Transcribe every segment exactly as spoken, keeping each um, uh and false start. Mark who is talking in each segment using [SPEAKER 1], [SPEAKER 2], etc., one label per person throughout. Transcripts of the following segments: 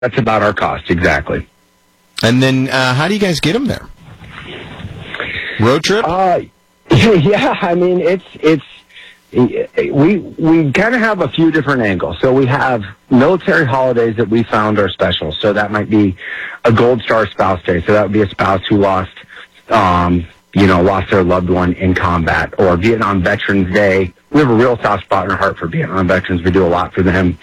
[SPEAKER 1] That's about our cost, exactly.
[SPEAKER 2] And then uh, how do you guys get them there? Road trip?
[SPEAKER 1] Uh, yeah, I mean, it's it's we we kind of have a few different angles. So we have military holidays that we found are special. So that might be a Gold Star Spouse Day. So that would be a spouse who lost, um, you know, lost their loved one in combat, or Vietnam Veterans Day. We have a real soft spot in our heart for Vietnam veterans. We do a lot for them.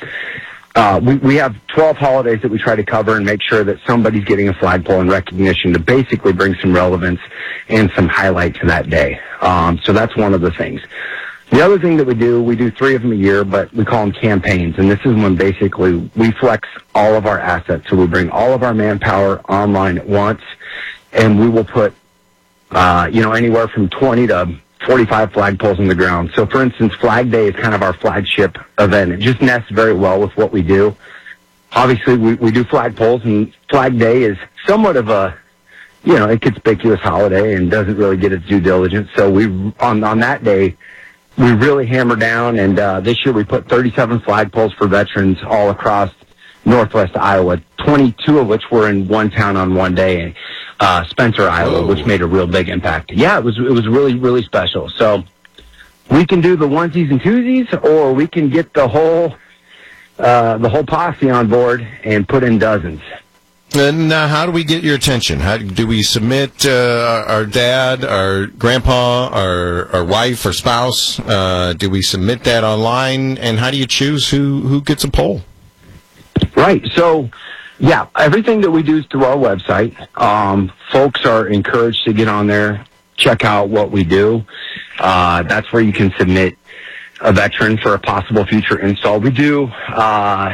[SPEAKER 1] Uh, we, we have twelve holidays that we try to cover and make sure that somebody's getting a flagpole in recognition to basically bring some relevance and some highlight to that day. Um, so that's one of the things. The other thing that we do, we do three of them a year, but we call them campaigns. And this is when basically we flex all of our assets. So we bring all of our manpower online at once, and we will put, uh, you know, anywhere from twenty to forty-five flagpoles in the ground. So, for instance, Flag Day is kind of our flagship event. It just nests very well with what we do. Obviously, we, we do flagpoles, and Flag Day is somewhat of a, you know, a conspicuous holiday and doesn't really get its due diligence. So we, on, on that day, we really hammer down, and uh, this year we put thirty-seven flagpoles for veterans all across northwest Iowa, twenty-two of which were in one town on one day. Uh, Spencer, Iowa,
[SPEAKER 2] Whoa.
[SPEAKER 1] which made a real big impact. Yeah, it was it was really, really special. So we can do the onesies and twosies, or we can get the whole uh, the whole posse on board and put in dozens.
[SPEAKER 2] And uh, how do we get your attention? How do we submit uh, our dad, our grandpa, our, our wife, or spouse? Uh, do we submit that online? And how do you choose who, who gets a poll?
[SPEAKER 1] Right. So, yeah, everything that we do is through our website. Um, folks are encouraged to get on there, check out what we do. Uh, that's where you can submit a veteran for a possible future install. We do, uh,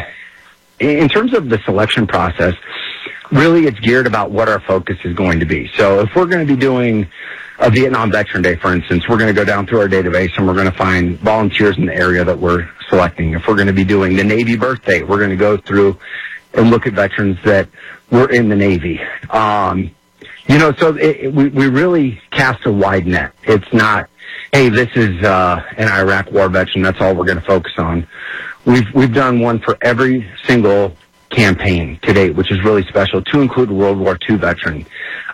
[SPEAKER 1] in terms of the selection process, really it's geared about what our focus is going to be. So if we're going to be doing a Vietnam Veteran Day, for instance, we're going to go down through our database and we're going to find volunteers in the area that we're selecting. If we're going to be doing the Navy birthday, we're going to go through and look at veterans that were in the Navy. Um, you know, so it, it, we, we really cast a wide net. It's not, hey, this is uh, an Iraq war veteran, that's all we're going to focus on. We've, we've done one for every single campaign to date, which is really special, to include a World War Two veteran.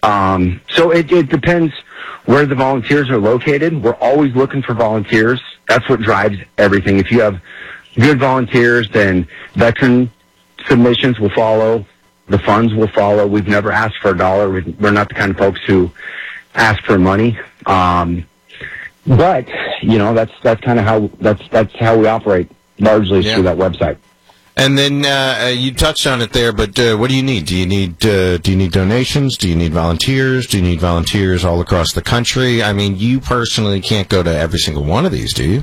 [SPEAKER 1] Um, so it, it depends where the volunteers are located. We're always looking for volunteers. That's what drives everything. If you have good volunteers, then veteran submissions will follow. The funds will follow. We've never asked for a dollar. We're not the kind of folks who ask for money. Um, but, you know, that's, that's kind of how, that's, that's how we operate, largely
[SPEAKER 2] Yeah.
[SPEAKER 1] through that website.
[SPEAKER 2] And then uh, you touched on it there, but uh, what do you need? Do you need uh, do you need donations? Do you need volunteers? Do you need volunteers all across the country? I mean, you personally can't go to every single one of these, do you?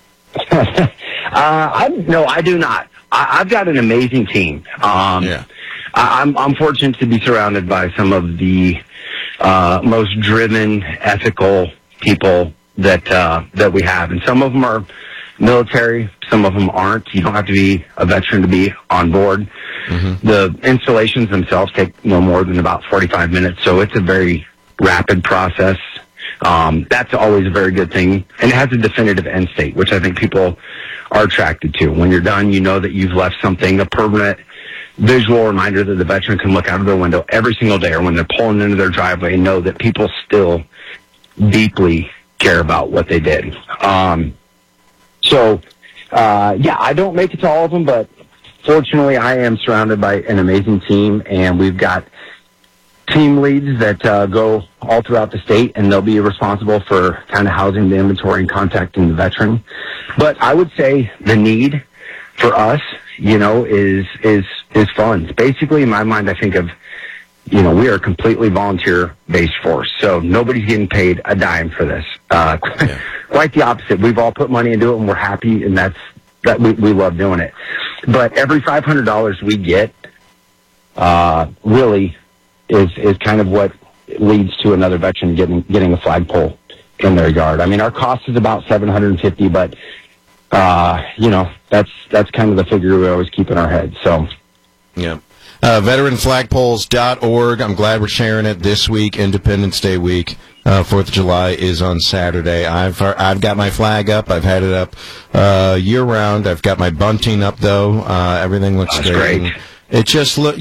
[SPEAKER 1] uh, I, no, I do not. I, I've got an amazing team. Um,
[SPEAKER 2] Yeah.
[SPEAKER 1] I, I'm, I'm fortunate to be surrounded by some of the uh, most driven, ethical people that uh, that we have, and some of them are military, some of them aren't. You don't have to be a veteran to be on board. Mm-hmm. The installations themselves take no more than about forty-five minutes, so it's a very rapid process. Um, that's always a very good thing, and it has a definitive end state, which I think people are attracted to. When you're done, you know that you've left something, a permanent visual reminder that the veteran can look out of their window every single day, or when they're pulling into their driveway, and know that people still deeply care about what they did. Um, So, uh, yeah, I don't make it to all of them, but fortunately I am surrounded by an amazing team, and we've got team leads that uh, go all throughout the state, and they'll be responsible for kind of housing the inventory and contacting the veteran. But I would say the need for us, you know, is is is funds. Basically, in my mind, I think of, you know, we are a completely volunteer-based force, so nobody's getting paid a dime for this. Uh,
[SPEAKER 2] Yeah.
[SPEAKER 1] Quite the opposite. We've all put money into it, and we're happy, and that's that we, we love doing it. But every five hundred dollars we get uh, really is is kind of what leads to another veteran getting getting a flagpole in their yard. I mean, our cost is about seven hundred fifty dollars, but uh, you know, that's that's kind of the figure we always keep in our head. So,
[SPEAKER 2] yeah. Uh, veteran flagpoles dot org. I'm glad we're sharing it this week, Independence Day week. Uh, Fourth of July is on Saturday. I've I've got my flag up. I've had it up uh, year round. I've got my bunting up though. Uh, everything looks
[SPEAKER 1] That's
[SPEAKER 2] great.
[SPEAKER 1] great.
[SPEAKER 2] And, It just look.